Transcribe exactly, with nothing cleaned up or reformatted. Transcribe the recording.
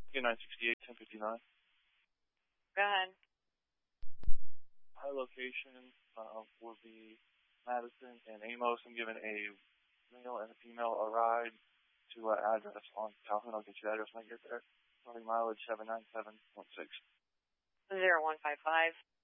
Two nine sixty-eight, ten fifty-nine. Go ahead. High location uh, will be Madison and Amos. I'm giving a male and a female a ride to uh, address on Calhoun. I'll get you the address when I get there. Running mileage seven nine seven point six. Zero one five five.